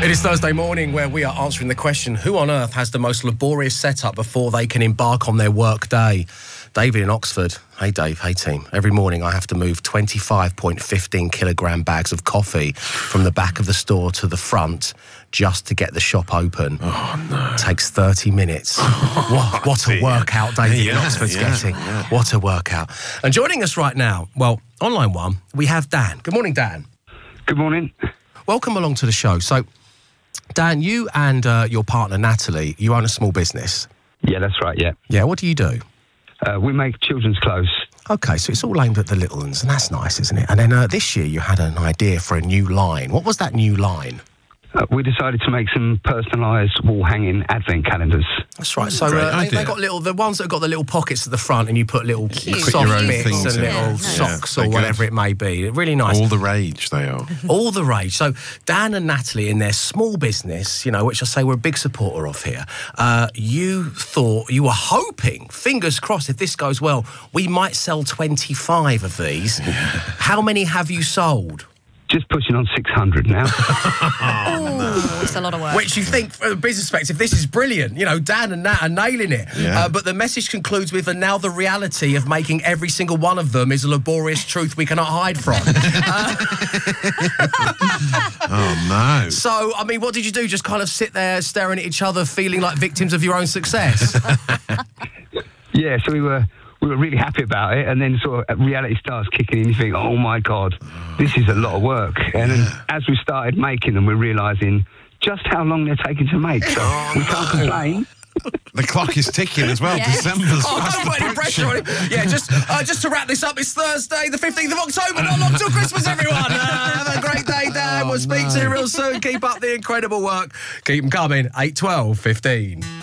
It is Thursday morning where we are answering the question, who on earth has the most laborious setup before they can embark on their work day? David in Oxford. Hey Dave, hey team. Every morning I have to move 25.15 kilogram bags of coffee from the back of the store to the front just to get the shop open. Oh no. It takes 30 minutes. What a workout David in Oxford's getting. What a workout. And joining us right now, well, on line one, we have Dan. Good morning, Dan. Good morning. Welcome along to the show. So, Dan, you and your partner, Natalie, you own a small business. Yeah, that's right, yeah. Yeah, what do you do? We make children's clothes. OK, so it's all aimed at the little ones, and that's nice, isn't it? And then this year you had an idea for a new line. What was that new line? We decided to make some personalised wall-hanging advent calendars. That's right. So they got the ones that have got the little pockets at the front, and you put little soft bits and little socks or whatever it may be. Really nice. All the rage they are. All the rage. So Dan and Natalie, in their small business, you know, which I say we're a big supporter of here, you were hoping, fingers crossed, if this goes well, we might sell 25 of these. How many have you sold? Just pushing on 600 now. Oh, it's a lot of work. Which you think, from a business perspective, this is brilliant. You know, Dan and Nat are nailing it. Yeah. But the message concludes with, and now the reality of making every single one of them is a laborious truth we cannot hide from. Oh, no. So, I mean, what did you do? Just kind of sit there staring at each other, feeling like victims of your own success? Yeah, so we were really happy about it, and then sort of reality starts kicking in. You think, oh my God, this is a lot of work. And then as we started making them, we're realising just how long they're taking to make. So we can't complain. The clock is ticking as well. Yes. December's Oh, fast don't put any approaching. pressure on it. Yeah, just to wrap this up, it's Thursday, the 15th of October, not long till Christmas, everyone. Have a great day, Dan. We'll speak to you real soon. Keep up the incredible work. Keep them coming. 8, 12, 15.